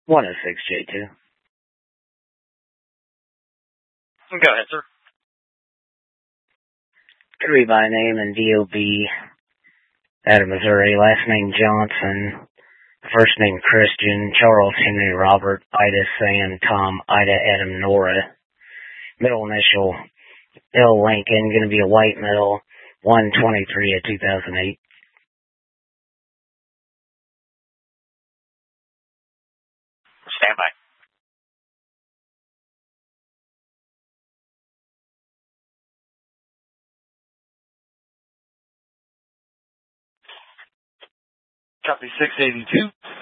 106J2. Go ahead, sir. Three by name and DOB out of Missouri. Last name Johnson. First name Christian. Charles Henry Robert. Ida Sam Tom Ida Adam Nora. Middle initial L Lincoln. Going to be a white middle. 123 of 2008. Stand by. Copy 682.